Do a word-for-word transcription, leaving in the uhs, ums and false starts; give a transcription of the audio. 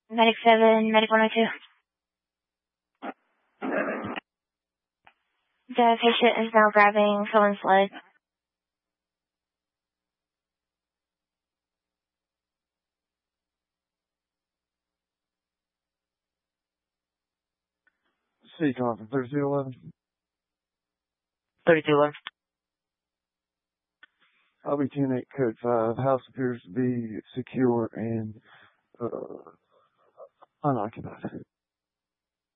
Medic seven, Medic one oh two. The patient is now grabbing someone's leg. C Compton, thirty-two eleven. thirty-two eleven. I'll be ten eight code five. House appears to be secure and uh, unoccupied.